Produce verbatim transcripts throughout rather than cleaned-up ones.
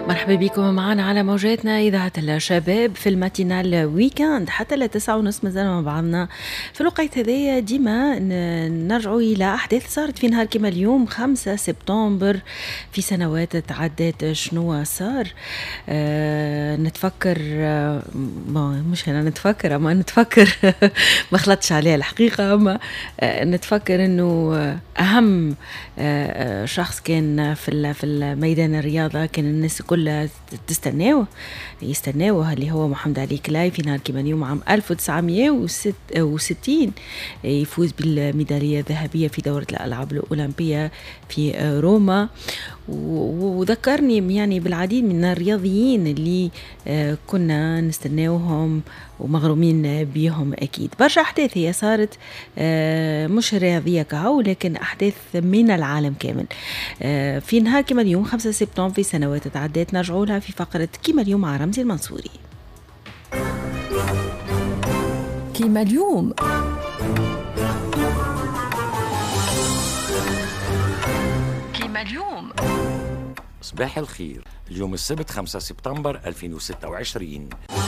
مرحبا بكم معنا على موجاتنا إذاعة الشباب في الماتينال ويكاند حتى لتسعة ونص. مازال مع بعضنا في الوقت هذايا. ديما نرجعوا إلى أحداث صارت في نهار كما اليوم خمسة سبتمبر في سنوات تعدت. شنو صار؟ آه نتفكر آه مش أنا نتفكر أما نتفكر ما خلطش عليها الحقيقة. أما آه نتفكر إنه أهم آه شخص كان في في الميدان الرياضة كان الناس كلها تستناه يستناوه اللي هو محمد علي كلاي في نهار كما اليوم عام ألف وتسعمائة وستين يفوز بالميدالية الذهبية في دورة الألعاب الأولمبية في روما. وذكرني يعني بالعديد من الرياضيين اللي كنا نستناوهم ومغرومين بيهم. أكيد برشا أحداث هي صارت مش رياضية كهو لكن أحداث من العالم كامل في نهار كما اليوم خمسة سبتمبر في سنوات تعدت. نرجعوا لها في فقرة كما اليوم مع رمزي المنصوري. كما اليوم كما اليوم صباح الخير. اليوم السبت خمسة سبتمبر ألفين وستة وعشرين.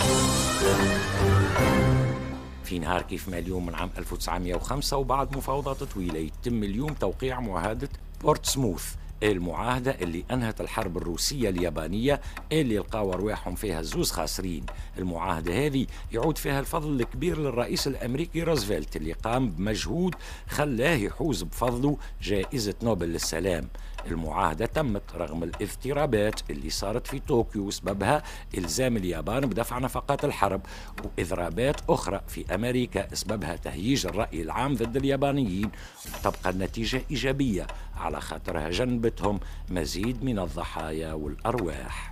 في نهار كيف ما اليوم من عام ألف وتسعمائة وخمسة وبعد مفاوضات طويلة يتم اليوم توقيع معاهدة بورتسموث، المعاهدة اللي أنهت الحرب الروسية اليابانية اللي لقاو أرواحهم فيها زوز خاسرين. المعاهدة هذه يعود فيها الفضل الكبير للرئيس الأمريكي روزفلت اللي قام بمجهود خلاه يحوز بفضله جائزة نوبل للسلام. المعاهدة تمت رغم الاضطرابات اللي صارت في طوكيو سببها إلزام اليابان بدفع نفقات الحرب، وإضرابات أخرى في أمريكا سببها تهييج الرأي العام ضد اليابانيين. وتبقى النتيجة إيجابية على خاطرها جنبتهم مزيد من الضحايا والأرواح.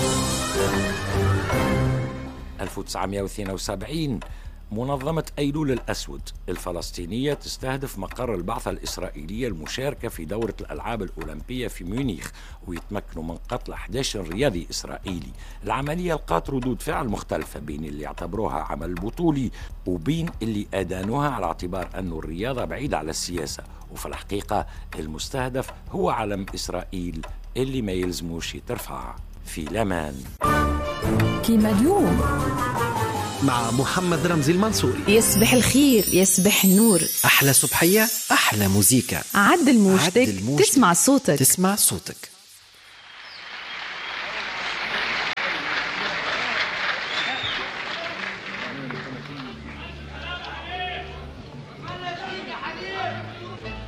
ألف وتسعمائة واثنين وسبعين منظمة أيلول الأسود الفلسطينية تستهدف مقر البعثة الإسرائيلية المشاركة في دورة الألعاب الأولمبية في ميونخ، ويتمكنوا من قتل أحد عشر رياضي إسرائيلي. العملية لقات ردود فعل مختلفة بين اللي اعتبروها عمل بطولي وبين اللي أدانوها على اعتبار أن الرياضة بعيدة على السياسة، وفي الحقيقة المستهدف هو علم إسرائيل اللي ما يلزموش ترفع. في لمان كما اليوم مع محمد رمزي المنصوري. يصبح الخير يصبح النور. أحلى صبحية أحلى موزيكا. عدل موجتك تسمع صوتك تسمع صوتك.